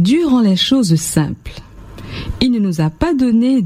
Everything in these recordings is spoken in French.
Dieu rend les choses simples. Il ne nous a pas donné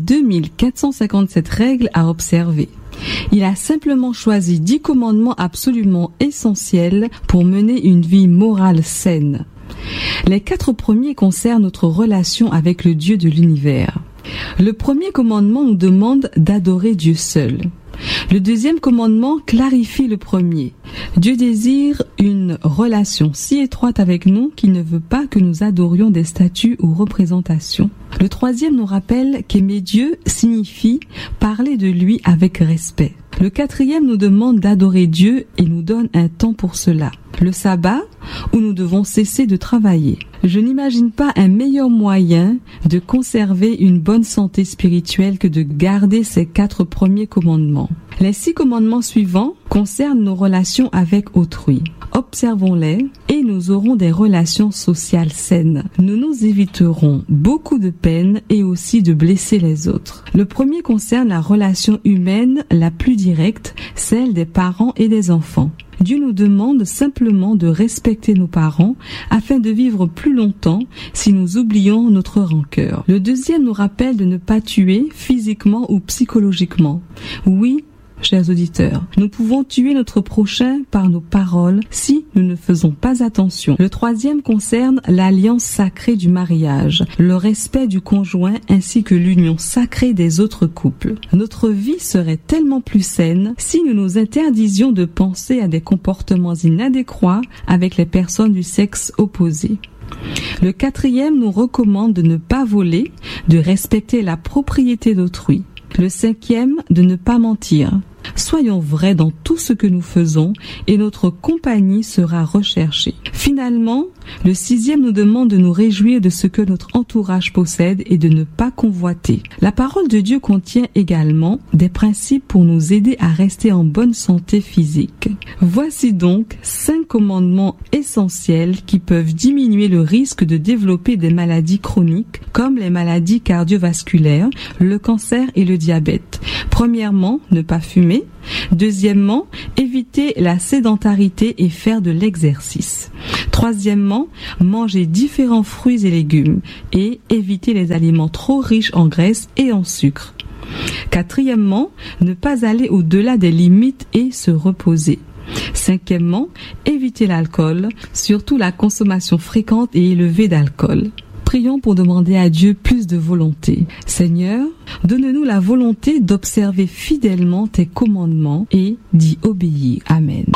2457 règles à observer. Il a simplement choisi 10 commandements absolument essentiels pour mener une vie morale saine. Les 4 premiers concernent notre relation avec le Dieu de l'univers. Le premier commandement nous demande d'adorer Dieu seul. Le deuxième commandement clarifie le premier. Dieu désire une relation si étroite avec nous qu'il ne veut pas que nous adorions des statues ou représentations. Le troisième nous rappelle qu'aimer Dieu signifie parler de lui avec respect. Le quatrième nous demande d'adorer Dieu et nous donne un temps pour cela. Le sabbat, où nous devons cesser de travailler. Je n'imagine pas un meilleur moyen de conserver une bonne santé spirituelle que de garder ces 4 premiers commandements. Les 6 commandements suivants concernent nos relations avec autrui. Observons-les et nous aurons des relations sociales saines. Nous nous éviterons beaucoup de peine et aussi de blesser les autres. Le premier concerne la relation humaine la plus directe, celle des parents et des enfants. Dieu nous demande simplement de respecter nos parents afin de vivre plus longtemps si nous oublions notre rancœur. Le deuxième nous rappelle de ne pas tuer physiquement ou psychologiquement. Oui, chers auditeurs, nous pouvons tuer notre prochain par nos paroles si nous ne faisons pas attention. Le troisième concerne l'alliance sacrée du mariage, le respect du conjoint ainsi que l'union sacrée des autres couples. Notre vie serait tellement plus saine si nous nous interdisions de penser à des comportements inadéquats avec les personnes du sexe opposé. Le quatrième nous recommande de ne pas voler, de respecter la propriété d'autrui. Le cinquième, de ne pas mentir. Soyons vrais dans tout ce que nous faisons et notre compagnie sera recherchée. Finalement, le sixième nous demande de nous réjouir de ce que notre entourage possède et de ne pas convoiter. La parole de Dieu contient également des principes pour nous aider à rester en bonne santé physique. Voici donc 5 commandements essentiels qui peuvent diminuer le risque de développer des maladies chroniques comme les maladies cardiovasculaires, le cancer et le diabète. Premièrement, ne pas fumer. Deuxièmement, éviter la sédentarité et faire de l'exercice. Troisièmement, manger différents fruits et légumes et éviter les aliments trop riches en graisse et en sucre. Quatrièmement, ne pas aller au-delà des limites et se reposer. Cinquièmement, éviter l'alcool, surtout la consommation fréquente et élevée d'alcool. Prions pour demander à Dieu plus de volonté. Seigneur, donne-nous la volonté d'observer fidèlement tes commandements et d'y obéir. Amen.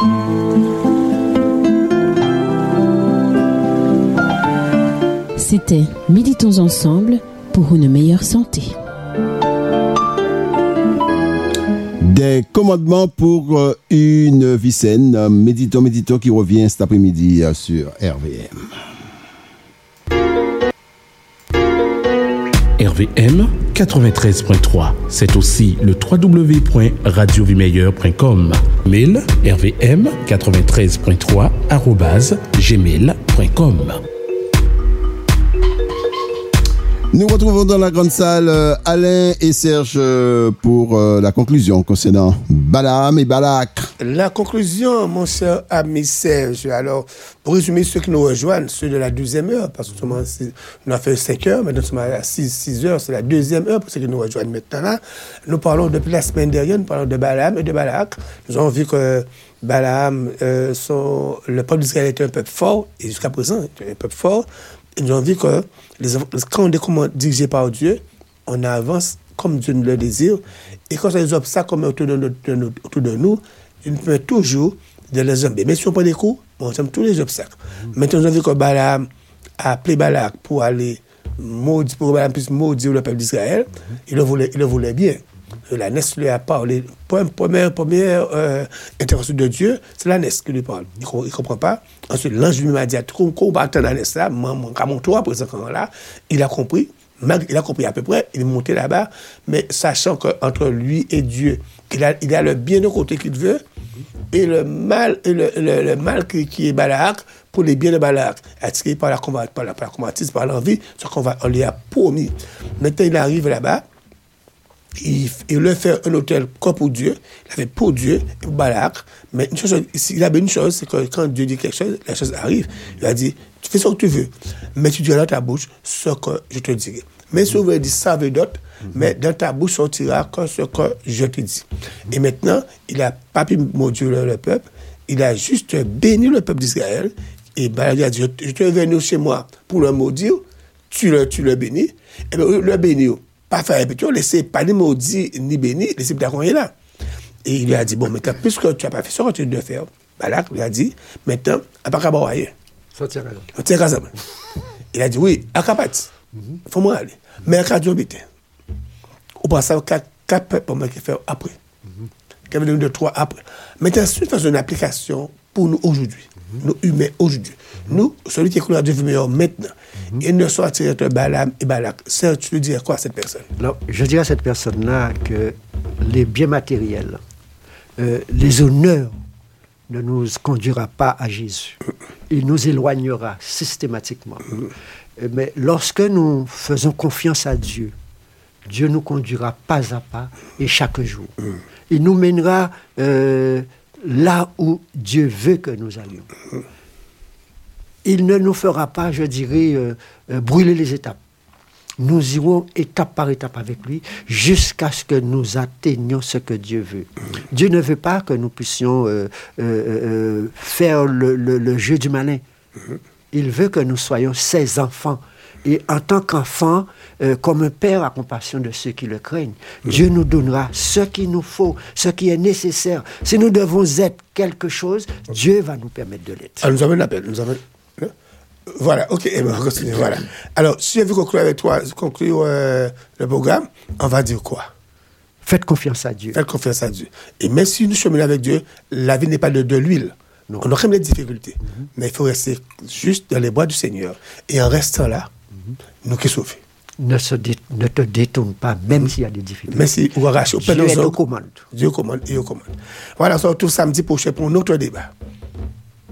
C'était Méditons ensemble pour une meilleure santé. Des commandements pour une vie saine. Méditons qui revient cet après-midi sur RVM. RVM 93.3. C'est aussi le www.radiovimeilleur.com. Mail rvm93.3@gmail.com. Nous retrouvons dans la grande salle Alain et Serge pour la conclusion concernant Balaam et Balak. La conclusion, mon cher ami Serge. Alors, pour résumer ceux qui nous rejoignent, ceux de la 2e heure, parce que nous avons fait 5 heures, maintenant nous sommes à 6 heures, c'est la 2e heure pour ceux qui nous rejoignent maintenant là. Nous parlons depuis la semaine dernière, nous parlons de Balaam et de Balak. Nous avons vu que Balaam, le peuple d'Israël était un peuple fort, et jusqu'à présent, il est un peuple fort. Et nous avons vu que quand on est dirigé par Dieu, on avance comme Dieu nous le désire. Et quand il y a des obstacles comme autour de nous, il nous permet toujours de les enlever. Mais si on prend des coups, on aime tous les obstacles. Maintenant, nous avons vu que Balaam a appelé Balak pour aller maudire, pour que Balaam puisse maudire le peuple d'Israël. Il le voulait bien. La NES lui a parlé. Première intervention de Dieu, c'est la NES qui lui parle. Il ne comprend pas. Ensuite, l'ange lui m'a dit, combattant la NES là, mon tour après ce moment-là, il a compris. Il a compris à peu près, il est monté là-bas, mais sachant qu'entre lui et Dieu, il a le bien de côté qu'il veut, et le mal qui est Balak, pour les biens de Balak, attiré par la convoitise, par l'envie, ce qu'on lui a promis. Maintenant, il arrive là-bas, il leur fait un hôtel comme pour Dieu, il a fait pour Dieu et pour Balak, mais il a une chose, c'est que quand Dieu dit quelque chose, la chose arrive. Il a dit, Tu fais ce que tu veux, mais tu diras dans ta bouche ce que je te dirai. Mais si vous voulez dire ça avec d'autres, mais dans ta bouche sortira que ce que je te dis. Et maintenant, il n'a pas pu maudire le peuple, il a juste béni le peuple d'Israël. Et ben, il a dit, je te venu chez moi pour le maudire, tu le bénis. Et bien, le bénir, pas faire répétition, laissez pas ni maudire ni bénir, laissez pas qu'on est là. Et il lui a dit, bon, maintenant, puisque tu n'as pas fait ce que tu dois faire, Balak lui a dit, maintenant, à part qu'à rien. Sortir à ça. Il a dit, oui, à Kapati. Faut-moi aller. Mais à Kadjo Bité. Ou pas ça, qu'à pour moi qui fait après. Qu'à venir de 3 après. Maintenant, si nous faisons une application pour nous aujourd'hui, nous humains aujourd'hui, nous, celui qui est couleur de vie meilleur maintenant, il ne soit tiré de Balaam et Balak. Ça, tu lui dis quoi à cette personne? Non, je dis à cette personne-là que les biens matériels, les honneurs ne nous conduira pas à Jésus. Il nous éloignera systématiquement. Mais lorsque nous faisons confiance à Dieu, Dieu nous conduira pas à pas et chaque jour. Il nous mènera là où Dieu veut que nous allions. Il ne nous fera pas, je dirais, brûler les étapes. Nous irons étape par étape avec lui jusqu'à ce que nous atteignions ce que Dieu veut. Dieu ne veut pas que nous puissions faire le jeu du malin. Il veut que nous soyons ses enfants. Et en tant qu'enfants, comme un père a compassion de ceux qui le craignent, Dieu nous donnera ce qu'il nous faut, ce qui est nécessaire. Si nous devons être quelque chose, Dieu va nous permettre de l'être. Ah, nous avons un appel. Voilà, ok, et ben, on continue, voilà. Alors, si je veux conclure avec toi, conclure le programme, on va dire quoi? Faites confiance à Dieu. Faites confiance à Dieu. Et même si nous cheminons avec Dieu, la vie n'est pas de l'huile. Non. On a quand même des difficultés. Mais il faut rester juste dans les bras du Seigneur. Et en restant là, nous qui sauvons. Ne te détourne pas, même s'il y a des difficultés. Merci. Dieu est aux commandes. Dieu commande et au commande. Voilà, on se retrouve samedi prochain pour un autre débat.